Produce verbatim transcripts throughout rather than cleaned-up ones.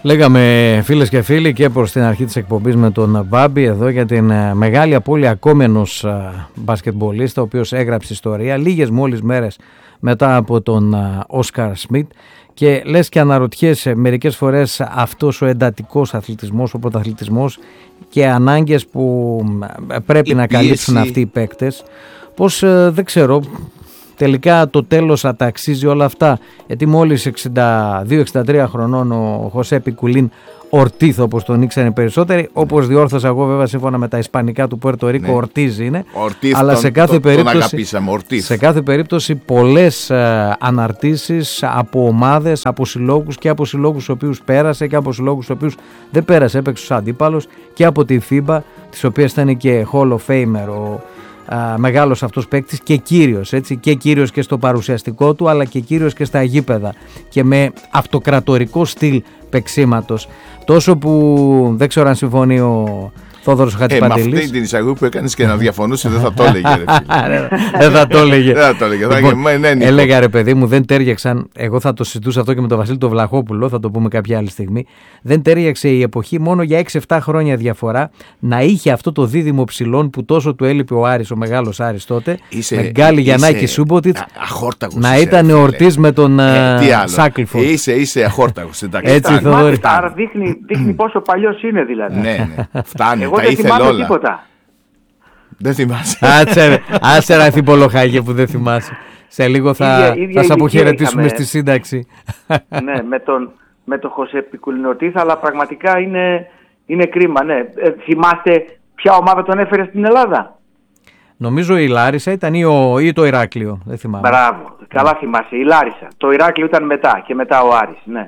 Λέγαμε φίλες και φίλοι και προς την αρχή της εκπομπής με τον Μπάμπη εδώ για την μεγάλη απώλεια ακόμα ενός μπασκετμπολίστα, ο οποίος έγραψε ιστορία λίγες μόλις μέρες μετά από τον Όσκαρ Σμιτ. Και λες και αναρωτιέσαι μερικές φορές αυτός ο εντατικός αθλητισμός, ο πρωταθλητισμός και ανάγκες που πρέπει η να πίεση. καλύψουν αυτοί οι παίκτες, πως δεν ξέρω τελικά το τέλος θα τα αξίζει όλα αυτά, γιατί μόλις εξήντα δύο εξήντα τρία χρονών ο Χωσέ Πικουλίν Ορτίθ, όπως τον ήξερε περισσότεροι, όπως διόρθωσα εγώ βέβαια σύμφωνα με τα ισπανικά του Πουέρτο Ρίκο, ναι. Ορτίζ είναι, Ορτίθ, αλλά τον, σε, κάθε τον, περίπτωση, τον σε κάθε περίπτωση πολλές ε, αναρτήσεις από ομάδες, από συλλόγους και από συλλόγους στους οποίους πέρασε και από συλλόγους στους οποίους δεν πέρασε, έπαιξε ως αντίπαλος, και από τη φίμπα, της οποίας ήταν και Hall of Famer ο Α, μεγάλος αυτός παίκτης και κύριος, έτσι, και κύριος και στο παρουσιαστικό του, αλλά και κύριος και στα γήπεδα και με αυτοκρατορικό στυλ παίξηματος, τόσο που δεν ξέρω αν συμφωνεί ο Θόδωρος Χατζηπαντελής. Ε, με αυτή την εισαγωγή που έκανες και να διαφωνούσε δεν θα το έλεγε. Δεν θα το έλεγε. Δεν θα το έλεγε. Λοιπόν, έλεγα ρε παιδί μου, δεν τέριαξαν. Εγώ θα το συζητούσα αυτό και με τον Βασίλη τον Βλαχόπουλο, θα το πούμε κάποια άλλη στιγμή. Δεν τέριαξε η εποχή μόνο για έξι εφτά χρόνια διαφορά να είχε αυτό το δίδυμο ψηλών που τόσο του έλειπε ο Άρης, ο μεγάλος Άρης τότε. Είσαι, με Γκάλι Γιαννάκη Σούμποτιτς. Να ήταν ο Ορτίζ με τον Σάκλιφο. Είσαι, είσαι αχόρταγος. Έτσι, Θοδωρή. Άρα δείχνει πόσο παλιός είναι δηλαδή. Ναι, ναι. Φτάνει. Εγώ δεν θυμάμαι τίποτα. Δεν θυμάσαι. Άτσε, άσε ρε Θηπολοχάγε που δεν θυμάσαι. Σε λίγο θα, θα σε αποχαιρετήσουμε στη σύνταξη. Ναι, με τον, με τον Χωσέ Πικουλίν Ορτίθ, αλλά πραγματικά είναι, είναι κρίμα. Ναι. Ε, θυμάστε ποια ομάδα τον έφερε στην Ελλάδα? Νομίζω η Λάρισα ήταν ή, ο, ή το Ηράκλειο. Δεν θυμάμαι. Μπράβο, καλά θυμάσαι. Η Λάρισα. Το Ηράκλειο ήταν μετά και μετά ο Άρης. Ναι.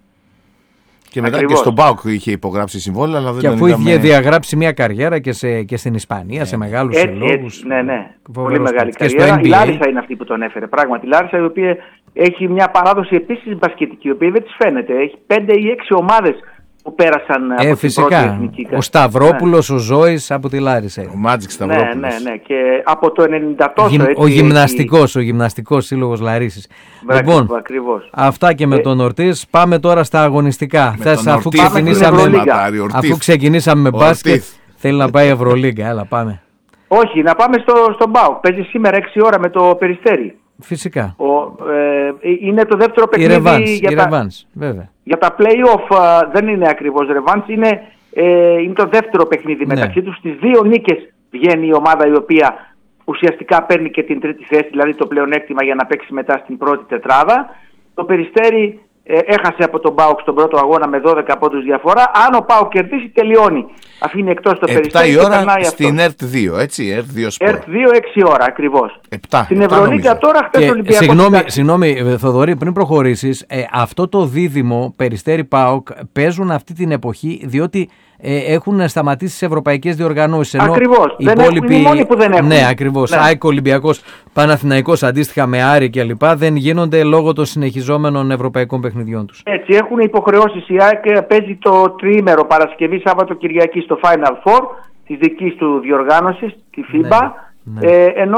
Και μετά ακριβώς. Και στον ΠΑΟΚ είχε υπογράψει συμβόλαια, αλλά δεν και αφού είχε διαγράψει μια καριέρα και, σε, και στην Ισπανία, yeah. σε μεγάλους συλλόγους. Ναι, ναι. Πολύ μεγάλη καριέρα. Η Λάρισα είναι αυτή που τον έφερε. Πράγματι, η Λάρισα, η οποία έχει μια παράδοση επίσης μπασκετική, η οποία δεν της φαίνεται. Έχει πέντε ή έξι ομάδες που πέρασαν ε, από φυσικά. την πρώτη εθνική. Ο Σταυρόπουλος, ναι. ο Ζώης από τη Λάρισα. Ο Μάτζικ Σταυρόπουλος. Ναι, ναι, ναι. Και από το ενενήντα τόσο. Γυμ, έτσι, ο γυμναστικός, έχει... ο γυμναστικός σύλλογος Λαρίσης. Λοιπόν, ακριβώς. Αυτά και με ε... τον Ορτίζ. Πάμε τώρα στα αγωνιστικά. Θες, αφού, ξεκινήσαμε, αφού ξεκινήσαμε με μπάσκετ, θέλει να πάει Ευρωλίγκα. Έλα, πάμε. Όχι, να πάμε στο, στον ΠΑΟΚ. Παίζει σήμερα έξι ώρα με το Περιστέρι. Φυσικά. Ο, ε, είναι το δεύτερο παιχνίδι η Revans, για, η τα, Revans, βέβαια. για τα play-off. Uh, δεν είναι ακριβώς Revans, είναι, ε, είναι το δεύτερο παιχνίδι, ναι. μεταξύ τους. Στις δύο νίκες βγαίνει η ομάδα η οποία ουσιαστικά παίρνει και την τρίτη θέση, δηλαδή το πλεονέκτημα για να παίξει μετά στην πρώτη τετράδα. Το Περιστέρι ε, έχασε από τον ΠΑΟΚ στον πρώτο αγώνα με δώδεκα πόντους διαφορά. Αν ο ΠΑΟΚ κερδίσει, τελειώνει. Αφήνει εκτός το Περιστέρι. επτά η ώρα στην ΕΡΤ δύο, έτσι. ΕΡΤ δύο Sport. ΕΡΤ δύο, έξι ώρα ακριβώς. επτά. Στην Ευρωλίγκα τώρα χθες ο Ολυμπιακός. Συγγνώμη, συγγνώμη, Θοδωρή, πριν προχωρήσεις, ε, αυτό το δίδυμο Περιστέρι ΠΑΟΚ παίζουν αυτή την εποχή διότι ε, έχουν σταματήσει τις ευρωπαϊκές διοργανώσεις. Ακριβώς. Δεν υπόλοιποι... είναι οι μόνοι που δεν έχουν. Ναι, ακριβώς. Ναι. ΑΕΚ, Ολυμπιακός, Παναθηναϊκός αντίστοιχα με Άρη κλπ. Δεν γίνονται λόγω των συνεχιζόμενων ευρωπαϊκών παιχνιδιών τους. Έτσι, έχουν υποχρεώσεις. Η ΑΕΚ παίζει το τριήμερο Παρασκευή, Σάββατο, Κυριακή στο Final Four της δικής του διοργάνωσης, τη φίμπα. Ναι, ναι. Ε, ενώ,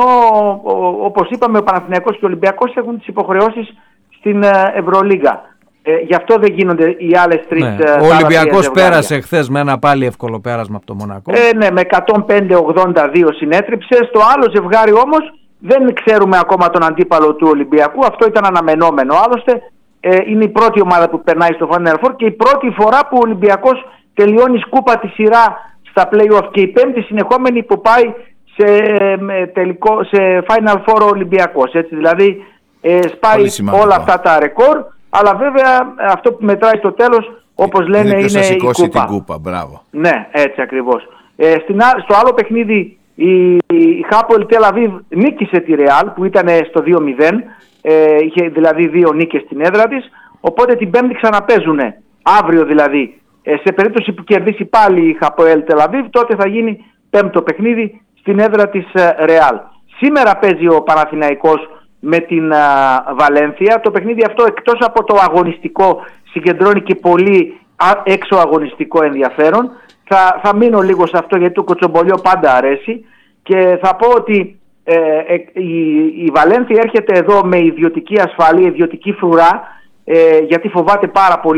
όπως είπαμε, ο Παναθηναϊκός και ο Ολυμπιακός έχουν τις υποχρεώσεις στην Ευρωλίγκα. Ε, γι' αυτό δεν γίνονται οι άλλες τρεις. Ναι. Ο Ολυμπιακός πέρασε χθες με ένα πάλι εύκολο πέρασμα από το Μονακό. Ε, ναι, με εκατόν πέντε ογδόντα δύο συνέτριψε. Στο άλλο ζευγάρι όμως δεν ξέρουμε ακόμα τον αντίπαλο του Ολυμπιακού. Αυτό ήταν αναμενόμενο. Άλλωστε ε, είναι η πρώτη ομάδα που περνάει στο Final Four και η πρώτη φορά που ο Ολυμπιακός τελειώνει σκούπα τη σειρά στα play-off και η πέμπτη συνεχόμενη που πάει σε, ε, τελικό, σε Final Four ο Ολυμπιακός. Έτσι, δηλαδή ε, σπάει όλα αυτά τα ρεκόρ. Αλλά βέβαια αυτό που μετράει στο τέλος, όπως λένε, είναι, είναι η κούπα. Την κούπα. Μπράβο. Ναι, έτσι ακριβώς. Ε, στην, στο άλλο παιχνίδι η, η Χάπολ Τελ Αβίβ νίκησε τη Ρεάλ που ήταν στο δύο μηδέν. Ε, είχε δηλαδή δύο νίκες στην έδρα της. Οπότε την Πέμπτη ξαναπαίζουν. Αύριο δηλαδή. Ε, σε περίπτωση που κερδίσει πάλι η Χάπολ Τελ Αβίβ, τότε θα γίνει πέμπτο παιχνίδι στην έδρα της Ρεάλ. Σήμερα παίζει ο Παναθηναϊκός με την α, Βαλένθια. Το παιχνίδι αυτό, εκτός από το αγωνιστικό, συγκεντρώνει και πολύ α, έξω αγωνιστικό ενδιαφέρον. Θα, θα μείνω λίγο σε αυτό γιατί το κοτσομπολιό πάντα αρέσει και θα πω ότι ε, ε, η, η Βαλένθια έρχεται εδώ με ιδιωτική ασφάλεια, ιδιωτική φρουρά, ε, γιατί φοβάται πάρα πολύ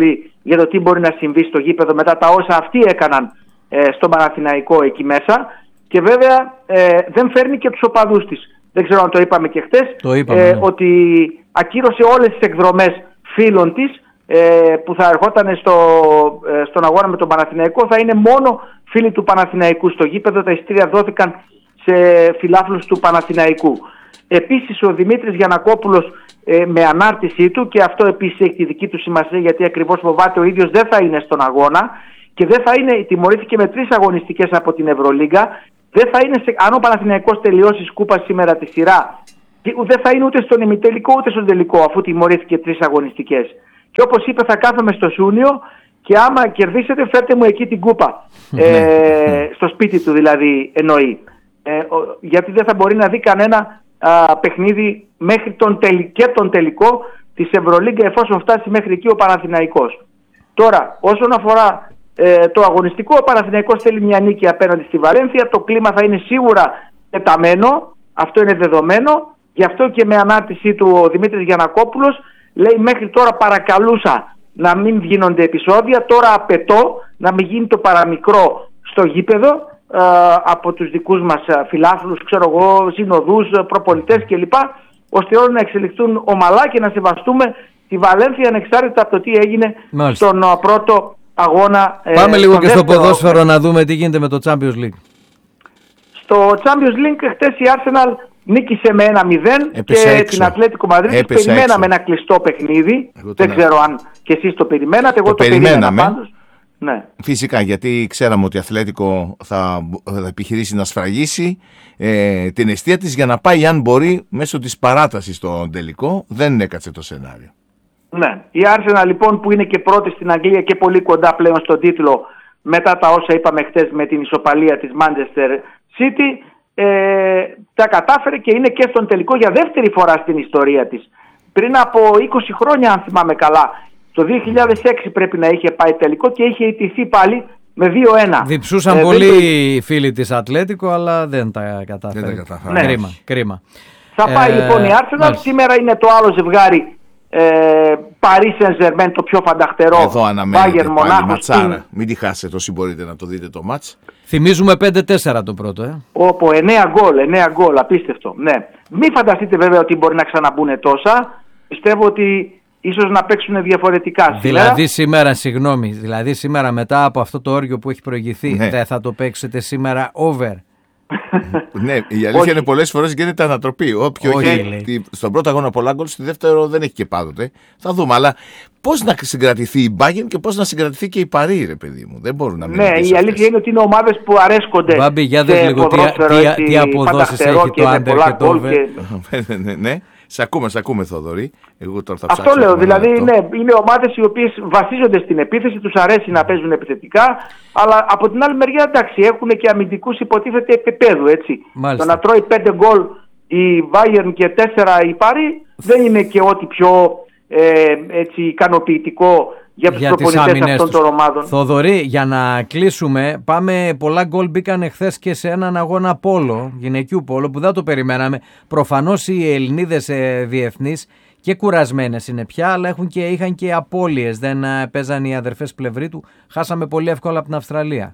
για το τι μπορεί να συμβεί στο γήπεδο μετά τα όσα αυτοί έκαναν ε, στον Παναθηναϊκό εκεί μέσα. Και βέβαια ε, δεν φέρνει και τους οπαδούς της. Δεν ξέρω αν το είπαμε και χτες, είπαμε, ε, ναι. ότι ακύρωσε όλες τις εκδρομές φίλων της ε, που θα ερχόταν στο, ε, στον αγώνα με τον Παναθηναϊκό. Θα είναι μόνο φίλοι του Παναθηναϊκού στο γήπεδο. Τα εισιτήρια δόθηκαν σε φιλάθλους του Παναθηναϊκού. Επίσης ο Δημήτρης Γιαννακόπουλος ε, με ανάρτησή του, και αυτό επίσης έχει τη δική του σημασία, γιατί ακριβώς φοβάται ο ίδιος δεν θα είναι στον αγώνα και δεν θα είναι, τιμωρήθηκε με τρεις αγωνιστικές από την Ευρωλίγκα. Δεν θα είναι σε, αν ο Παναθηναϊκός τελειώσει σκούπα σήμερα τη σειρά, δεν θα είναι ούτε στον ημιτελικό ούτε στον τελικό, αφού τιμωρήθηκε τρεις αγωνιστικές. Και όπως είπε, θα κάθομαι στο Σούνιο και άμα κερδίσετε φέρτε μου εκεί την κούπα. ε, στο σπίτι του δηλαδή εννοεί. Ε, ο, γιατί δεν θα μπορεί να δει κανένα α, παιχνίδι μέχρι τον τελ, και τον τελικό της Ευρωλίγκα, εφόσον φτάσει μέχρι εκεί ο Παναθηναϊκός. Τώρα, όσον αφορά ε, το αγωνιστικό, ο Παναθηναϊκός θέλει μια νίκη απέναντι στη Βαλένθια. Το κλίμα θα είναι σίγουρα τεταμένο, αυτό είναι δεδομένο. Γι' αυτό και με ανάρτησή του ο Δημήτρης Γιαννακόπουλος λέει, μέχρι τώρα παρακαλούσα να μην γίνονται επεισόδια, τώρα απαιτώ να μην γίνει το παραμικρό στο γήπεδο ε, από τους δικούς μας φιλάθλους, ξέρω εγώ, συνοδούς, προπονητές κλπ, ώστε όλοι να εξελιχθούν ομαλά και να σεβαστούμε τη Βαλένθια ανεξάρτητα από το τι έγινε Μάλιστα. στον uh, πρώτο αγώνα. Πάμε ε, λίγο και δεύτερο... στο ποδόσφαιρο να δούμε τι γίνεται με το Champions League. Στο Champions League χτες η Arsenal νίκησε με ένα μηδέν και έξω. την Ατλέτικο Μαδρίτης. Περιμέναμε έξω. ένα κλειστό παιχνίδι. Εγώ Δεν ξέρω να... αν και εσείς το περιμένατε. Εγώ το, το περίμενα πάντως. Ναι. Φυσικά, γιατί ξέραμε ότι η Ατλέτικο θα, θα επιχειρήσει να σφραγίσει ε, την εστία της για να πάει, αν μπορεί, μέσω της παράτασης στον τελικό. Δεν έκατσε το σενάριο. Ναι. Η Arsenal λοιπόν, που είναι και πρώτη στην Αγγλία και πολύ κοντά πλέον στον τίτλο, μετά τα όσα είπαμε χτες με την ισοπαλία της Manchester City, ε, τα κατάφερε και είναι και στον τελικό για δεύτερη φορά στην ιστορία της. Πριν από είκοσι χρόνια, αν θυμάμαι καλά, το δύο χιλιάδες έξι πρέπει να είχε πάει τελικό και είχε ιτηθεί πάλι με δύο ένα. Διψούσαν ε, πολλοί οι φίλοι της Ατλέτικο, αλλά δεν τα κατάφερε. Δεν τα κατάφερε. Ναι. Κρίμα, κρίμα. Θα πάει ε, λοιπόν η Arsenal. Σήμερα είναι το άλλο ζευγάρι, ε, Paris Saint-Germain, το πιο φανταχτερό. Εδώ αναμένεται πάλι ματσάρα. Μην τη χάσετε όσοι μπορείτε να το δείτε το μάτς. Θυμίζουμε πέντε τέσσερα το πρώτο. Ε. Όπο εννέα γκολ, εννέα γκολ, απίστευτο. Ναι. Μην φανταστείτε βέβαια ότι μπορεί να ξαναμπούν τόσα. Πιστεύω ότι ίσως να παίξουν διαφορετικά σήμερα. Δηλαδή σήμερα, συγγνώμη, δηλαδή σήμερα μετά από αυτό το όργιο που έχει προηγηθεί, ναι. δεν θα το παίξετε σήμερα over? Ναι, η αλήθεια Όχι. είναι πολλές φορές γίνεται ανατροπή. Όποιο Όχι, έχει, στον πρώτο αγώνα πολλά γκολ, στη δεύτερο δεν έχει και πάντοτε. Θα δούμε, αλλά πώς να συγκρατηθεί η Bayern και πώς να συγκρατηθεί και η Παρί, ρε παιδί μου. Δεν μπορούν να μείνουν. Ναι, η αλήθεια είναι ότι είναι ομάδες που αρέσκονται. Μπάμπη, για δες λίγο τι, τι, τι αποδόσεις έχει το under και το over. Ναι, ναι. Σε ακούμε, σε ακούμε, Θοδωρή. Εγώ τώρα θα Αυτό λέω, δηλαδή είναι, είναι ομάδες οι οποίες βασίζονται στην επίθεση, τους αρέσει να παίζουν επιθετικά, αλλά από την άλλη μεριά, εντάξει, έχουν και αμυντικούς υποτίθεται επίπεδου, έτσι. Μάλιστα. Το να τρώει πέντε γκολ η Bayern και τέσσερα η Paris δεν είναι και ό,τι πιο ε, έτσι, ικανοποιητικό για τους προπονητές αυτών των ομάδων. Θοδωρή, για να κλείσουμε, πάμε, πολλά γκολ μπήκαν χθες και σε έναν αγώνα πόλο, γυναικιού πόλο, που δεν το περιμέναμε. Προφανώς οι Ελληνίδες ε, διεθνείς και κουρασμένες είναι πια, αλλά έχουν και, είχαν και απώλειες, δεν ε, παίζαν οι αδερφές πλευροί του. Χάσαμε πολύ εύκολα από την Αυστραλία.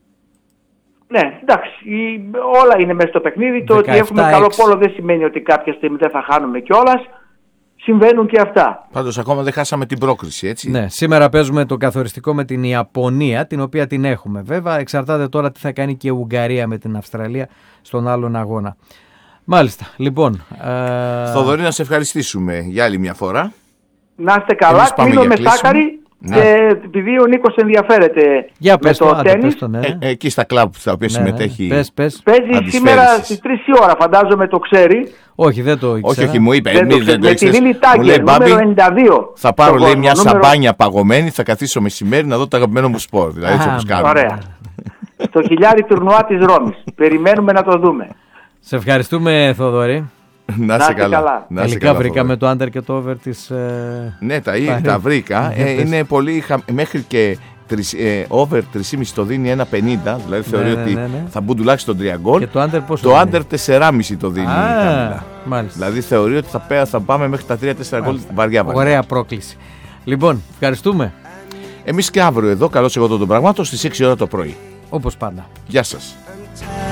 Ναι, εντάξει, όλα είναι μέσα στο παιχνίδι. Το ότι έχουμε καλό πόλο δεν σημαίνει ότι κάποια στιγμή δεν θα χάνουμε κιόλας. Συμβαίνουν και αυτά. Πάντως ακόμα δεν χάσαμε την πρόκριση, έτσι. Ναι, σήμερα παίζουμε το καθοριστικό με την Ιαπωνία, την οποία την έχουμε βέβαια. Εξαρτάται τώρα τι θα κάνει και η Ουγγαρία με την Αυστραλία στον άλλον αγώνα. Μάλιστα, λοιπόν. Ε... Θοδωρή, να σε ευχαριστήσουμε για άλλη μια φορά. Να είστε καλά, κλείνω με Σάκαρη. Ναι. Και επειδή ο Νίκος ενδιαφέρεται για με το, το τένις, το, ναι. ε, ε, εκεί στα κλαμπ στα οποία ναι, συμμετέχει, ναι. Πες, πες. παίζει σήμερα στις τρεις η ώρα, φαντάζομαι το ξέρει. Όχι, δεν το ήξερα. Όχι, όχι, μου είπε, δεν μη, το, δεν το με τη Λίλη Τάγκερ, νούμερο ενενήντα δύο. Θα πάρω, λέει, μια νούμερο... σαμπάνια παγωμένη, θα καθίσω μεσημέρι να δω το αγαπημένο μου σπορ. Δηλαδή, έτσι όπως κάνουμε. Ωραία. Το χιλιάρι τουρνουά της Ρώμης. Περιμένουμε να το δούμε. Σε ευχαριστούμε, Θοδωρή. Να είσαι καλά. καλά. Να Τελικά καλά, βρήκαμε το under και το over της... Ε... Ναι, τα, τα βρήκα. ε, είναι πολύ χα... μέχρι και ε, over τρία κόμμα πέντε το δίνει ένα πενήντα. Δηλαδή θεωρεί ναι, ότι ναι, ναι. θα μπουν τουλάχιστον τρία γκολ. Και το under πόσο το under τέσσερα κόμμα πέντε το δίνει. Α, μάλιστα. Δηλαδή θεωρεί ότι θα, θα πάμε μέχρι τα τρία τέσσερα γκολ βαριά βαριά. Ωραία πρόκληση. Λοιπόν, ευχαριστούμε. Εμείς και αύριο εδώ, καλώς εγώ των πραγμάτων, στις έξι ώρα το πρωί. Όπως πάντα. Γεια σας.